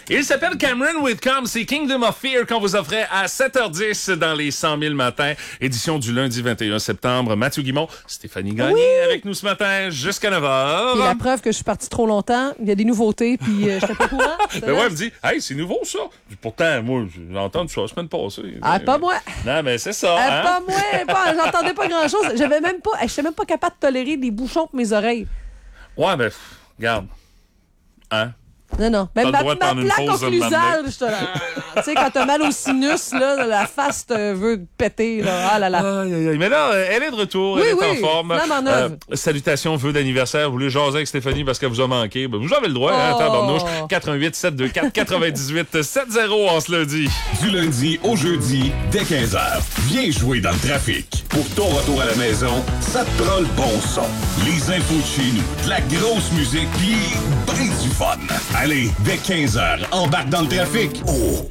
Il s'appelle Cameron Whitcomb, c'est Kingdom of Fear qu'on vous offrait à 7h10 dans les 100 000 matins. Édition du lundi 21 septembre. Mathieu Guimont, Stéphanie Gagné avec nous ce matin jusqu'à 9h. Et la preuve que je suis partie trop longtemps, il y a des nouveautés, puis je t'ai pas au courant. Ben ouais, elle me dit, hey, c'est nouveau ça. Pourtant, moi, j'ai entendu ça la semaine passée. Ah, pas moi. Non, mais c'est ça. Hein? Pas moi. J'entendais pas grand-chose. Je n'étais même pas capable de tolérer des bouchons pour mes oreilles. Ouais, ben, regarde. Hein? Non. T'as Même le droit de ma prendre une plaque pause de occlusale, tu sais, quand t'as mal au sinus, là, la face te veut péter, là. Ah là là. Aïe. Mais là, elle est de retour, elle est en forme. Salutations, vœux d'anniversaire. Vous voulez jaser avec Stéphanie parce qu'elle vous a manqué? Ben, vous avez le droit, hein, tabarnouche. 88 724 98 70 en ce lundi. Du lundi au jeudi, dès 15h. Viens jouer dans le trafic. Pour ton retour à la maison, ça te prend le bon son. Les infos de chez nous, de la grosse musique, pis ben du fun. Allez, dès 15h, embarque dans le trafic. Oh!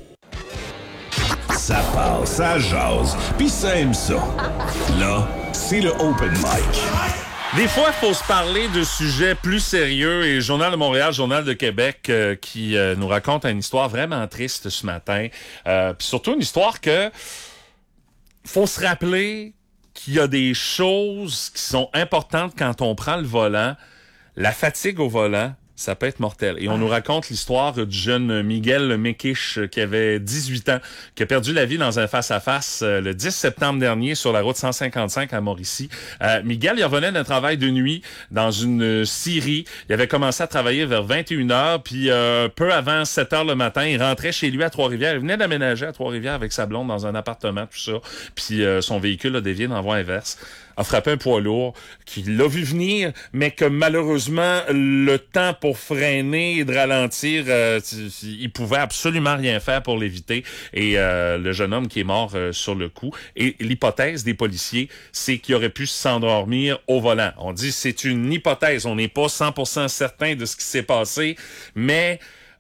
Ça passe, ça jase, pis ça aime ça. Là, c'est le open mic. Des fois, il faut se parler de sujets plus sérieux et Journal de Montréal, Journal de Québec qui nous raconte une histoire vraiment triste ce matin. Puis surtout une histoire que faut se rappeler qu'il y a des choses qui sont importantes quand on prend le volant. La fatigue au volant, ça peut être mortel. Et on nous raconte l'histoire du jeune Miguel Mekish qui avait 18 ans, qui a perdu la vie dans un face-à-face le 10 septembre dernier sur la route 155 à Mauricie. Miguel, il revenait d'un travail de nuit dans une scierie. Il avait commencé à travailler vers 21h, puis peu avant 7h le matin, il rentrait chez lui à Trois-Rivières. Il venait d'aménager à Trois-Rivières avec sa blonde dans un appartement, tout ça. Puis son véhicule a dévié dans la voie inverse, a frappé un poids lourd qui l'a vu venir, mais que malheureusement, le temps pour freiner et de ralentir, il pouvait absolument rien faire pour l'éviter. Et le jeune homme qui est mort sur le coup. Et l'hypothèse des policiers, c'est qu'il aurait pu s'endormir au volant. On dit c'est une hypothèse, on n'est pas 100% certain de ce qui s'est passé, mais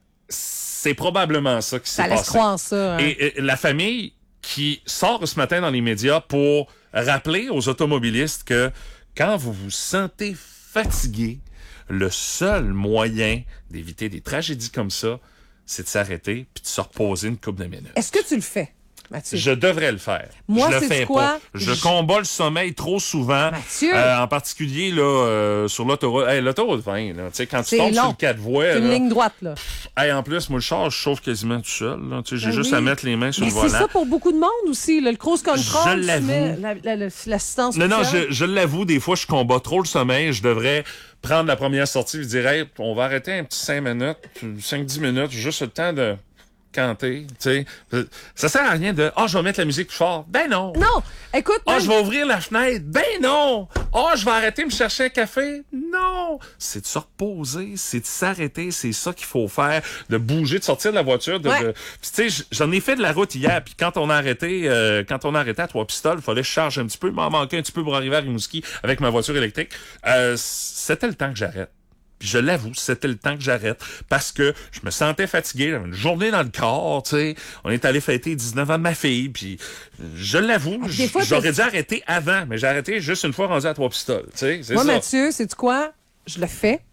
c'est probablement ça qui s'est passé. Ça laisse croire ça. Hein? Et la famille qui sort ce matin dans les médias pour rappeler aux automobilistes que quand vous vous sentez fatigué, le seul moyen d'éviter des tragédies comme ça, c'est de s'arrêter puis de se reposer une couple de minutes. Est-ce que tu le fais, Mathieu? Je devrais le faire. Moi, je le c'est fais quoi? pas. Je combats le sommeil trop souvent. Mathieu! En particulier là sur l'autoroute. L'autoroute 20, là, quand tu tombes long. sur le 4 voies. C'est une ligne droite, là. En plus, moi, le char, je chauffe quasiment tout seul. J'ai juste oui. à mettre les mains sur le volant. Mais c'est ça pour beaucoup de monde aussi. Là, le cruise control, Je l'avoue. tu mets l'assistance. Non, je l'avoue, des fois, je combats trop le sommeil. Je devrais prendre la première sortie et dire, hey, on va arrêter un petit 5 minutes, 5-10 minutes, juste le temps de canter, tu sais. Ça sert à rien de, je vais mettre la musique plus fort. Ben non. Non. Écoute. Je vais ouvrir la fenêtre. Ben non. Je vais arrêter de me chercher un café. Non. C'est de se reposer, c'est de s'arrêter, c'est ça qu'il faut faire, de bouger, de sortir de la voiture. Tu sais, j'en ai fait de la route hier, puis quand on a arrêté à Trois-Pistoles, il fallait que je charge un petit peu, il m'en manquait un petit peu pour arriver à Rimouski avec ma voiture électrique. C'était le temps que j'arrête. Puis je l'avoue, c'était le temps que j'arrête parce que je me sentais fatigué, j'avais une journée dans le corps, tu sais. On est allé fêter 19 ans de ma fille, puis je l'avoue, j'aurais dû arrêter avant, mais j'ai arrêté juste une fois rendu à Trois-Pistoles, tu sais, c'est moi, ça. Mathieu, sais-tu quoi? Je le fais.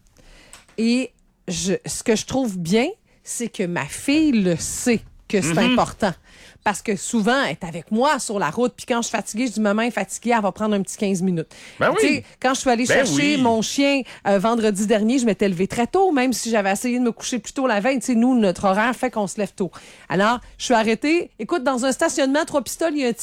Et ce que je trouve bien, c'est que ma fille le sait que c'est important. Parce que souvent, elle est avec moi sur la route, puis quand je suis fatiguée, je dis, maman est fatiguée, elle va prendre un petit 15 minutes. Ben oui. T'sais, quand je suis allée chercher mon chien vendredi dernier, je m'étais levée très tôt, même si j'avais essayé de me coucher plus tôt la veille. T'sais, nous, notre horaire fait qu'on se lève tôt. Alors, je suis arrêtée. Écoute, dans un stationnement à Trois-Pistoles, il y a un